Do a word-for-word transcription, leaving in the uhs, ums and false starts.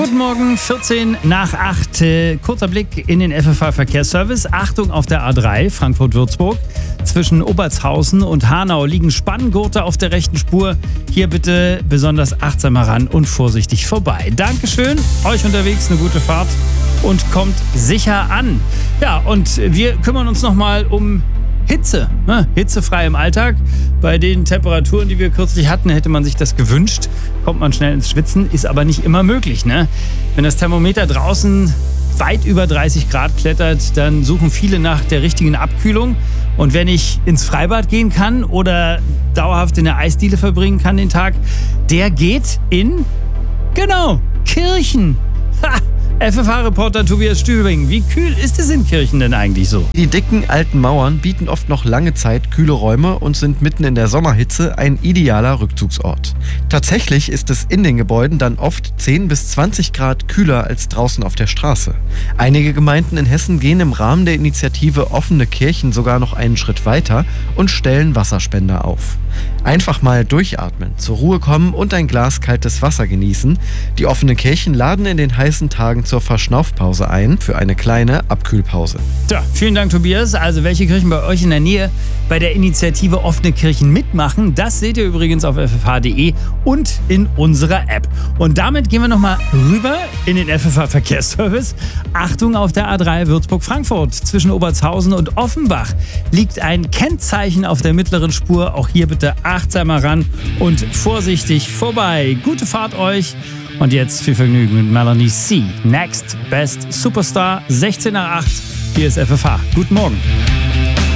Guten Morgen, vierzehn nach acht. Äh, kurzer Blick in den F F H-Verkehrsservice. Achtung auf der A drei, Frankfurt-Würzburg. Zwischen Obertshausen und Hanau liegen Spanngurte auf der rechten Spur. Hier bitte besonders achtsam heran und vorsichtig vorbei. Dankeschön, euch unterwegs eine gute Fahrt und kommt sicher an. Ja, und wir kümmern uns nochmal um Hitze, ne? Hitzefrei im Alltag. Bei den Temperaturen, die wir kürzlich hatten, hätte man sich das gewünscht. Kommt man schnell ins Schwitzen, ist aber nicht immer möglich, ne? Wenn das Thermometer draußen weit über dreißig Grad klettert, dann suchen viele nach der richtigen Abkühlung. Und wenn ich ins Freibad gehen kann oder dauerhaft in der Eisdiele verbringen kann den Tag, der geht in, genau, Kirchen. Ha! F F H-Reporter Tobias Stübing, wie kühl ist es in Kirchen denn eigentlich so? Die dicken alten Mauern bieten oft noch lange Zeit kühle Räume und sind mitten in der Sommerhitze ein idealer Rückzugsort. Tatsächlich ist es in den Gebäuden dann oft zehn bis zwanzig Grad kühler als draußen auf der Straße. Einige Gemeinden in Hessen gehen im Rahmen der Initiative Offene Kirchen sogar noch einen Schritt weiter und stellen Wasserspender auf. Einfach mal durchatmen, zur Ruhe kommen und ein Glas kaltes Wasser genießen. Die offenen Kirchen laden in den heißen Tagen zur Verschnaufpause ein für eine kleine Abkühlpause. Tja, vielen Dank, Tobias. Also welche Kirchen bei euch in der Nähe bei der Initiative Offene Kirchen mitmachen, das seht ihr übrigens auf f f h punkt d e und in unserer App. Und damit gehen wir nochmal rüber in den F F H-Verkehrsservice. Achtung auf der A drei Würzburg-Frankfurt. Zwischen Obertshausen und Offenbach liegt ein Kennzeichen auf der mittleren Spur. Auch hier bitte achtsamer ran und vorsichtig vorbei. Gute Fahrt euch. Und jetzt viel Vergnügen mit Melanie C. Next Best Superstar, sechzehn nach acht. Hier ist F F H. Guten Morgen.